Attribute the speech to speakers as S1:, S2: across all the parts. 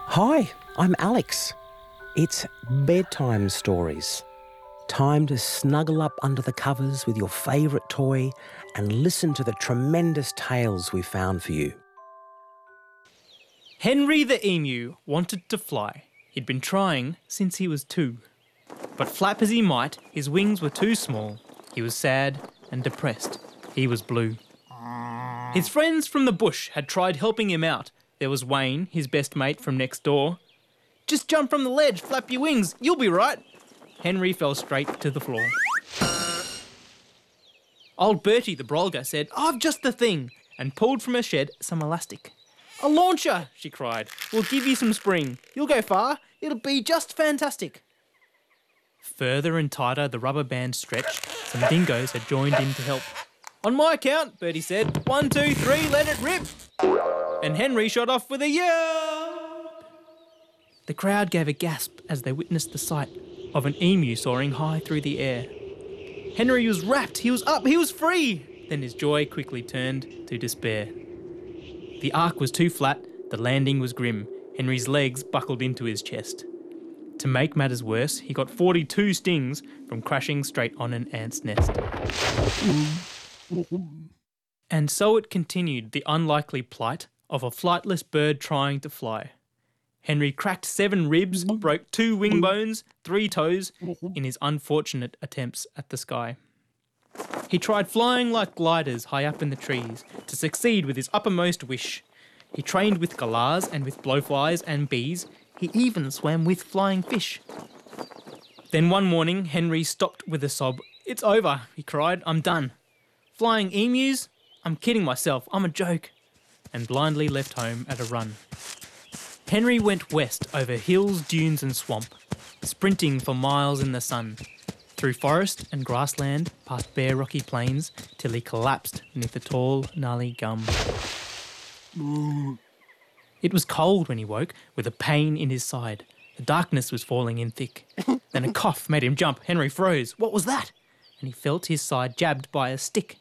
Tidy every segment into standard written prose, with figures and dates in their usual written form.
S1: Hi, I'm Alex. It's bedtime stories. Time to snuggle up under the covers with your favourite toy and listen to the tremendous tales we've found for you.
S2: Henry the Emu wanted to fly. He'd been trying since he was 2. But flap as he might, his wings were too small. He was sad and depressed. He was blue. His friends from the bush had tried helping him out. There was Wayne, his best mate from next door. "Just jump from the ledge, flap your wings, you'll be right." Henry fell straight to the floor. Old Bertie the Brolga said, "I've just the thing," and pulled from her shed some elastic. "A launcher," she cried. "We'll give you some spring. You'll go far. It'll be just fantastic." Further and tighter the rubber band stretched. Some dingoes had joined in to help. "On my account," Bertie said. 1, 2, 3, let it rip." And Henry shot off with a yell. The crowd gave a gasp as they witnessed the sight of an emu soaring high through the air. Henry was rapt, he was up, he was free. Then his joy quickly turned to despair. The arc was too flat, the landing was grim. Henry's legs buckled into his chest. To make matters worse, he got 42 stings from crashing straight on an ant's nest. And so it continued, the unlikely plight of a flightless bird trying to fly. Henry cracked 7 ribs, broke 2 wing bones, 3 toes in his unfortunate attempts at the sky. He tried flying like gliders high up in the trees to succeed with his uppermost wish. He trained with galahs and with blowflies and bees. He even swam with flying fish. Then one morning, Henry stopped with a sob. "It's over," he cried. "I'm done. Flying emus? I'm kidding myself. I'm a joke." And blindly left home at a run. Henry went west over hills, dunes and swamp, sprinting for miles in the sun, through forest and grassland, past bare rocky plains, till he collapsed beneath a tall, gnarly gum. It was cold when he woke, with a pain in his side. The darkness was falling in thick. Then a cough made him jump. Henry froze. What was that? And he felt his side jabbed by a stick.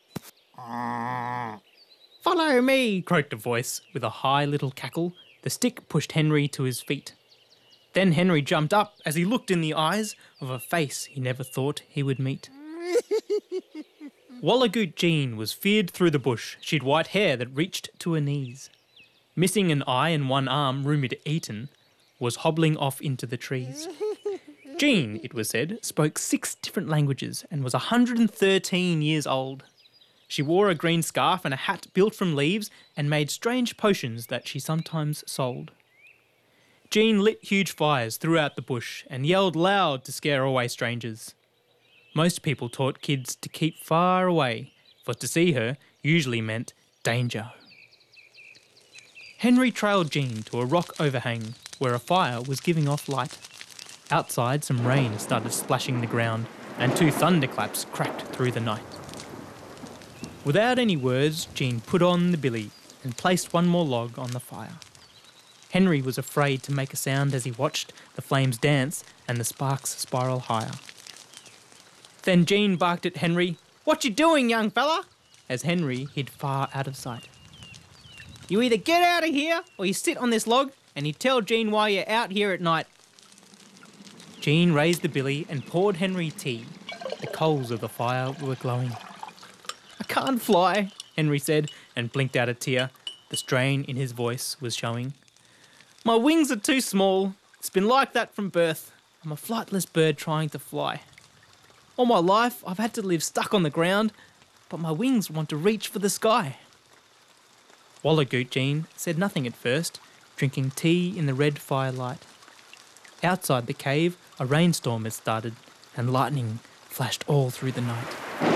S2: "Follow me," croaked a voice with a high little cackle. The stick pushed Henry to his feet. Then Henry jumped up as he looked in the eyes of a face he never thought he would meet. Wallagoot Jean was feared through the bush. She'd white hair that reached to her knees. Missing an eye and one arm, rumoured eaten, was hobbling off into the trees. Jean, it was said, spoke 6 different languages and was 113 years old. She wore a green scarf and a hat built from leaves and made strange potions that she sometimes sold. Jean lit huge fires throughout the bush and yelled loud to scare away strangers. Most people taught kids to keep far away, for to see her usually meant danger. Henry trailed Jean to a rock overhang where a fire was giving off light. Outside, some rain started splashing the ground and 2 thunderclaps cracked through the night. Without any words, Jean put on the billy and placed one more log on the fire. Henry was afraid to make a sound as he watched the flames dance and the sparks spiral higher. Then Jean barked at Henry, "What you doing, young fella?" as Henry hid far out of sight. "You either get out of here or you sit on this log and you tell Jean why you're out here at night." Jean raised the billy and poured Henry tea. The coals of the fire were glowing. "I can't fly," Henry said, and blinked out a tear. The strain in his voice was showing. "My wings are too small. It's been like that from birth. I'm a flightless bird trying to fly. All my life I've had to live stuck on the ground, but my wings want to reach for the sky." Wallagoot Jean said nothing at first, drinking tea in the red firelight. Outside the cave, a rainstorm had started, and lightning flashed all through the night.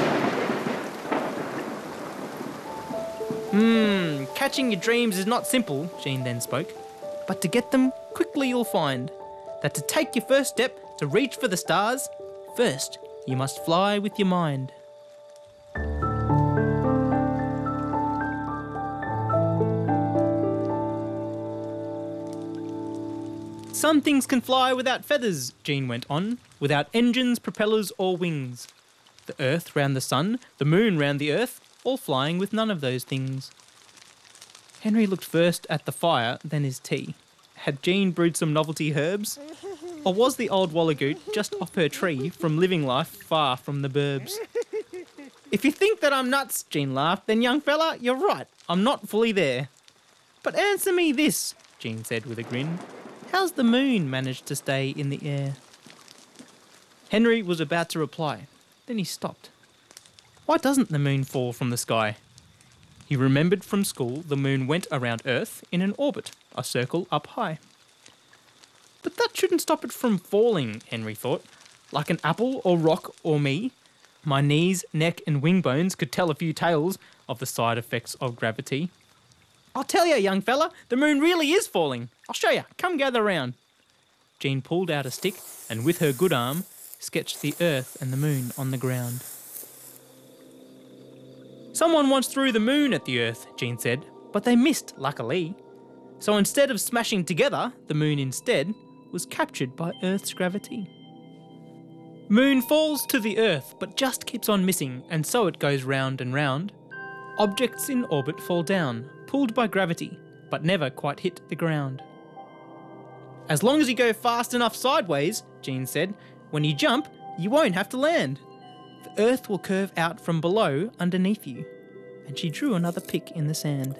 S2: Catching your dreams is not simple," Jean then spoke. "But to get them, quickly you'll find that to take your first step to reach for the stars, first you must fly with your mind." "Some things can fly without feathers," Jean went on, "without engines, propellers or wings. The earth round the sun, the moon round the earth, all flying with none of those things." Henry looked first at the fire, then his tea. Had Jean brewed some novelty herbs? Or was the old Wallagoot just off her tree from living life far from the burbs? If you think that I'm nuts, Jean laughed, then young fella, you're right, I'm not fully there. But answer me this, Jean said with a grin. How's the moon managed to stay in the air? Henry was about to reply. Then he stopped. Why doesn't the moon fall from the sky? He remembered from school the moon went around Earth in an orbit, a circle up high. But that shouldn't stop it from falling, Henry thought. Like an apple or rock or me, my knees, neck and wing bones could tell a few tales of the side effects of gravity. I'll tell you, young fella, the moon really is falling. I'll show you. Come gather round. Jean pulled out a stick and with her good arm sketched the earth and the moon on the ground. Someone once threw the moon at the earth, Jean said, but they missed, luckily. So instead of smashing together, the moon instead was captured by Earth's gravity. Moon falls to the Earth, but just keeps on missing, and so it goes round and round. Objects in orbit fall down, pulled by gravity, but never quite hit the ground. As long as you go fast enough sideways, Jean said, when you jump, you won't have to land. The Earth will curve out from below underneath you. And she drew another pick in the sand.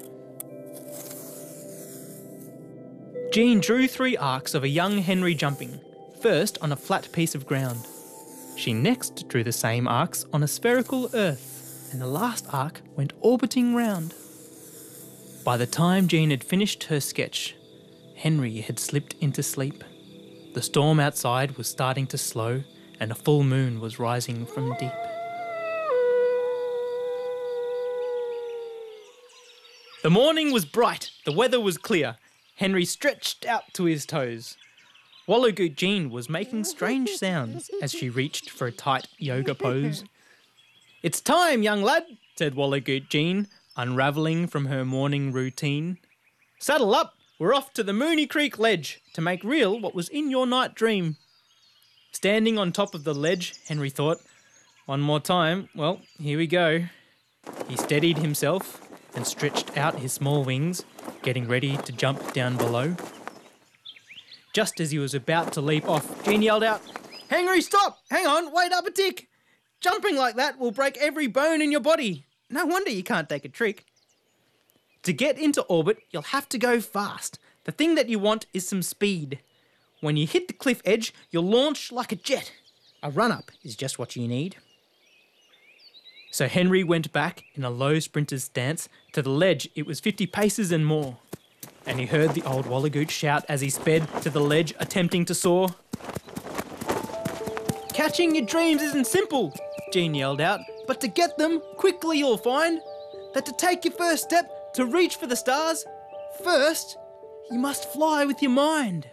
S2: Jean drew 3 arcs of a young Henry jumping, first on a flat piece of ground. She next drew the same arcs on a spherical Earth, and the last arc went orbiting round. By the time Jean had finished her sketch, Henry had slipped into sleep. The storm outside was starting to slow, and a full moon was rising from deep. The morning was bright, the weather was clear. Henry stretched out to his toes. Wallagoot Jean was making strange sounds as she reached for a tight yoga pose. It's time, young lad, said Wallagoot Jean, unravelling from her morning routine. Saddle up, we're off to the Mooney Creek ledge to make real what was in your night dream. Standing on top of the ledge, Henry thought, one more time, well, here we go. He steadied himself and stretched out his small wings, getting ready to jump down below. Just as he was about to leap off, Jean yelled out, Henry, stop! Hang on, wait up a tick! Jumping like that will break every bone in your body. No wonder you can't take a trick. To get into orbit, you'll have to go fast. The thing that you want is some speed. When you hit the cliff edge, you'll launch like a jet. A run-up is just what you need. So Henry went back in a low sprinter's stance to the ledge. It was 50 paces and more. And he heard the old Wallagoot shout as he sped to the ledge, attempting to soar. Catching your dreams isn't simple, Jean yelled out, but to get them, quickly you'll find that to take your first step, to reach for the stars, first, you must fly with your mind.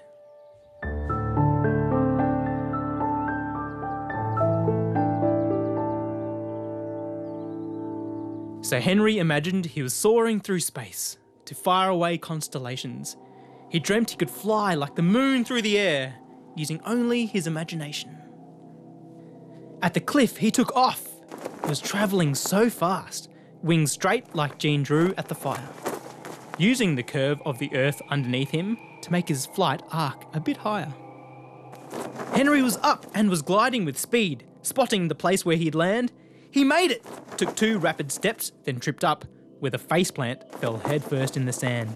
S2: So Henry imagined he was soaring through space to faraway constellations. He dreamt he could fly like the moon through the air, using only his imagination. At the cliff, he took off. He was travelling so fast, wings straight like Jean drew at the fire, using the curve of the earth underneath him to make his flight arc a bit higher. Henry was up and was gliding with speed, spotting the place where he'd land. He made it, took 2 rapid steps, then tripped up, where the faceplant fell headfirst in the sand.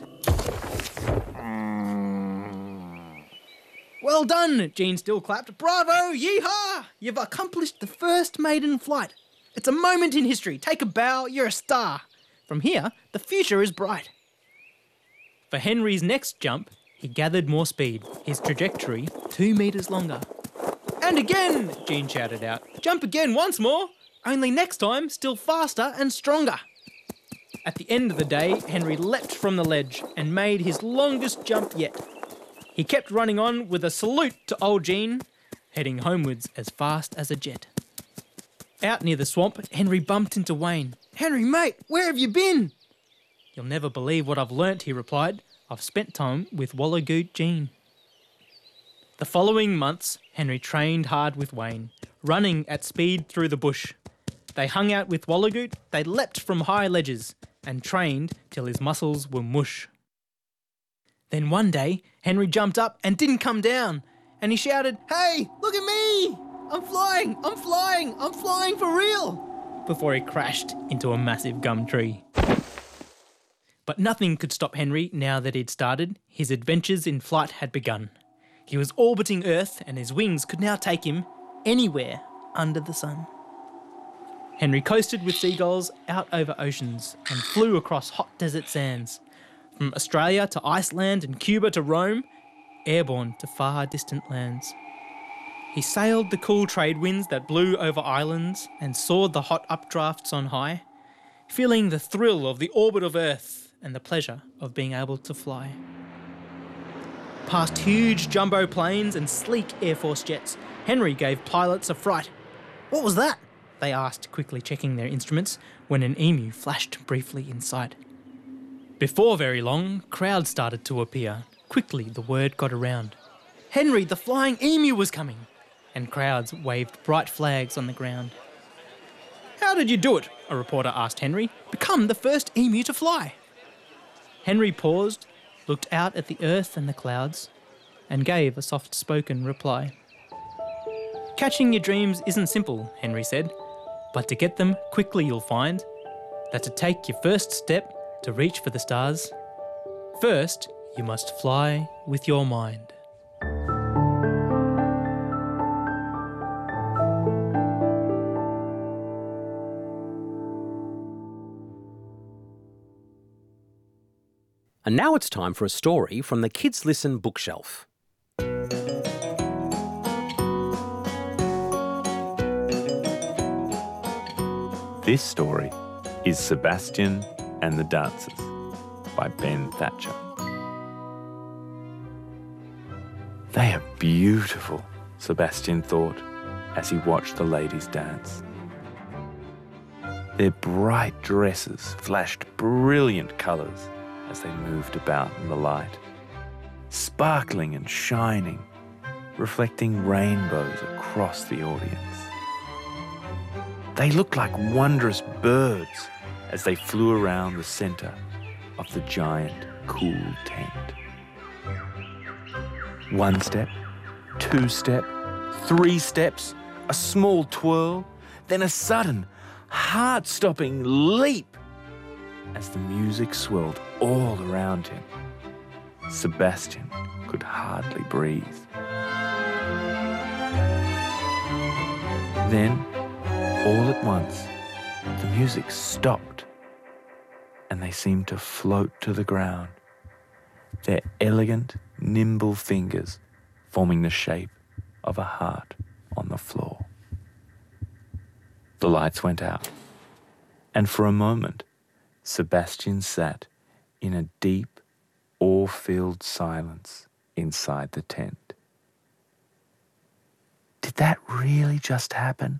S2: Well done, Jean still clapped. Bravo, yeehaw! You've accomplished the first maiden flight. It's a moment in history. Take a bow, you're a star. From here, the future is bright. For Henry's next jump, he gathered more speed, his trajectory 2 metres longer. And again, Jean shouted out. Jump again once more. Only next time, still faster and stronger. At the end of the day, Henry leapt from the ledge and made his longest jump yet. He kept running on with a salute to old Jean, heading homewards as fast as a jet. Out near the swamp, Henry bumped into Wayne. Henry, mate, where have you been? You'll never believe what I've learnt, he replied. I've spent time with Wallagoot Jean. The following months, Henry trained hard with Wayne, running at speed through the bush. They hung out with Wallagoot, they leapt from high ledges, and trained till his muscles were mush. Then one day, Henry jumped up and didn't come down, and he shouted, "Hey, look at me! I'm flying! I'm flying! I'm flying for real!" before he crashed into a massive gum tree. But nothing could stop Henry now that he'd started. His adventures in flight had begun. He was orbiting Earth, and his wings could now take him anywhere under the sun. Henry coasted with seagulls out over oceans and flew across hot desert sands. From Australia to Iceland and Cuba to Rome, airborne to far distant lands. He sailed the cool trade winds that blew over islands and soared the hot updrafts on high, feeling the thrill of the orbit of Earth and the pleasure of being able to fly. Past huge jumbo planes and sleek Air Force jets, Henry gave pilots a fright. "What was that?" they asked, quickly checking their instruments when an emu flashed briefly in sight. Before very long, crowds started to appear. Quickly, the word got around. Henry, the flying emu, was coming, and crowds waved bright flags on the ground. "How did you do it?" a reporter asked Henry. "Become the first emu to fly." Henry paused, looked out at the earth and the clouds, and gave a soft-spoken reply. "Catching your dreams isn't simple," Henry said, "but to get them, quickly you'll find that to take your first step to reach for the stars, first you must fly with your mind."
S1: And now it's time for a story from the Kids Listen bookshelf.
S3: This story is Sebastian and the Dancers by Ben Thatcher. They are beautiful, Sebastian thought as he watched the ladies dance. Their bright dresses flashed brilliant colours as they moved about in the light, sparkling and shining, reflecting rainbows across the audience. They looked like wondrous birds as they flew around the centre of the giant, cool tent. 1 step, 2 step, 3 steps, a small twirl, then a sudden, heart-stopping leap as the music swirled all around him. Sebastian could hardly breathe. Then, all at once, the music stopped and they seemed to float to the ground, their elegant, nimble fingers forming the shape of a heart on the floor. The lights went out, and for a moment, Sebastian sat in a deep, awe-filled silence inside the tent. Did that really just happen?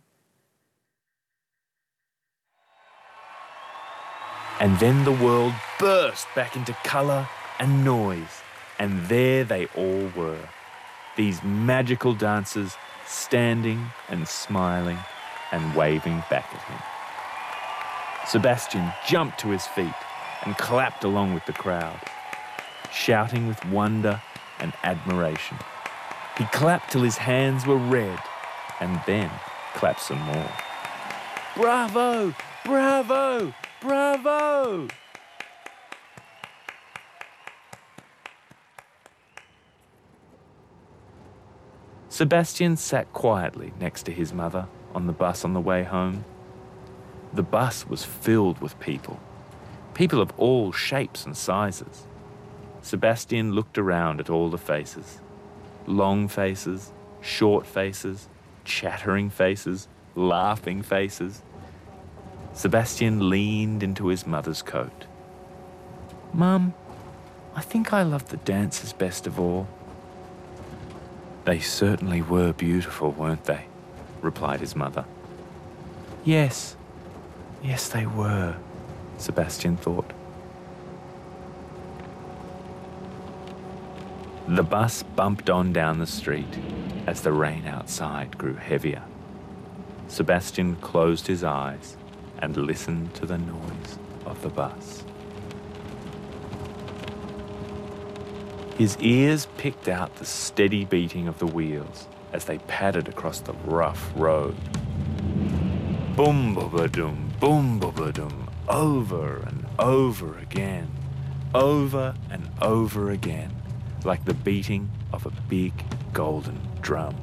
S3: And then the world burst back into colour and noise, and there they all were, these magical dancers standing and smiling and waving back at him. Sebastian jumped to his feet and clapped along with the crowd, shouting with wonder and admiration. He clapped till his hands were red, and then clapped some more. "Bravo! Bravo! Bravo!" Sebastian sat quietly next to his mother on the bus on the way home. The bus was filled with people of all shapes and sizes. Sebastian looked around at all the faces. Long faces, short faces, chattering faces, laughing faces. Sebastian leaned into his mother's coat. "Mum, I think I love the dancers best of all." "They certainly were beautiful, weren't they?" replied his mother. Yes, they were, Sebastian thought. The bus bumped on down the street as the rain outside grew heavier. Sebastian closed his eyes and listened to the noise of the bus. His ears picked out the steady beating of the wheels as they padded across the rough road. Boom-ba-ba-doom, boom-ba-ba-doom, over and over again, over and over again, like the beating of a big golden drum.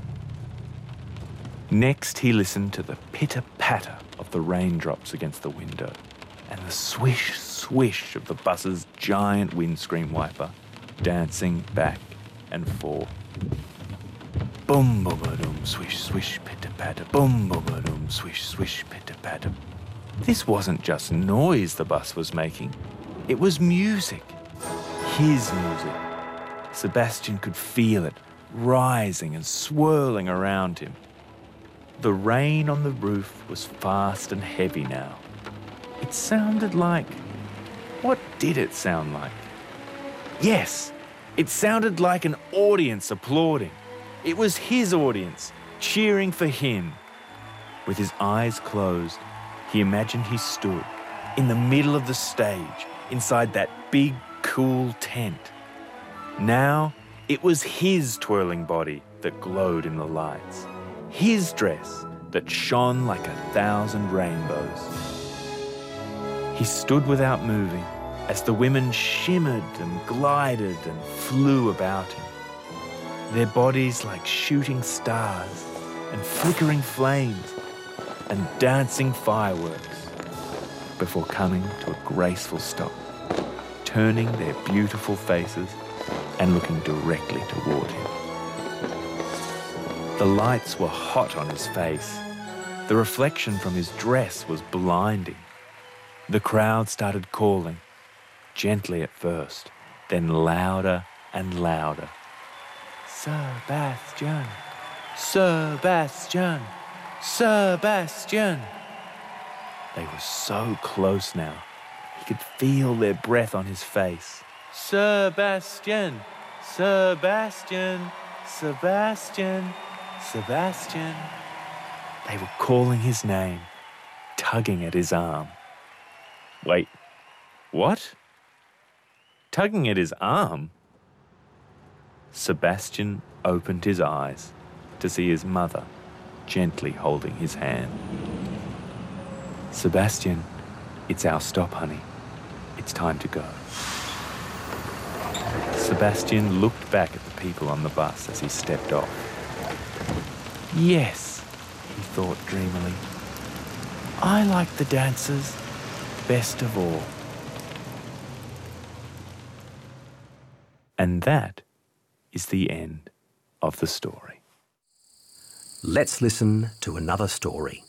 S3: Next, he listened to the pitter-patter of the raindrops against the window and the swish-swish of the bus's giant windscreen wiper dancing back and forth. Boom-ba-ba-doom, swish-swish, pitter-patter, boom-ba-ba-doom, swish-swish, pitter-patter. This wasn't just noise the bus was making. It was music. His music. Sebastian could feel it rising and swirling around him. The rain on the roof was fast and heavy now. It sounded like... What did it sound like? Yes, it sounded like an audience applauding. It was his audience, cheering for him. With his eyes closed, he imagined he stood in the middle of the stage, inside that big, cool tent. Now, it was his twirling body that glowed in the lights. His dress that shone like 1,000 rainbows. He stood without moving as the women shimmered and glided and flew about him. Their bodies like shooting stars and flickering flames and dancing fireworks before coming to a graceful stop, turning their beautiful faces and looking directly toward him. The lights were hot on his face. The reflection from his dress was blinding. The crowd started calling, gently at first, then louder and louder. Sebastian! Sebastian! Sebastian! They were so close now. He could feel their breath on his face. Sebastian! Sebastian! Sebastian! Sebastian! They were calling his name, tugging at his arm. Wait, what? Tugging at his arm? Sebastian opened his eyes to see his mother gently holding his hand. Sebastian, it's our stop, honey. It's time to go. Sebastian looked back at the people on the bus as he stepped off. Yes, he thought dreamily. I like the dancers best of all. And that is the end of the story.
S1: Let's listen to another story.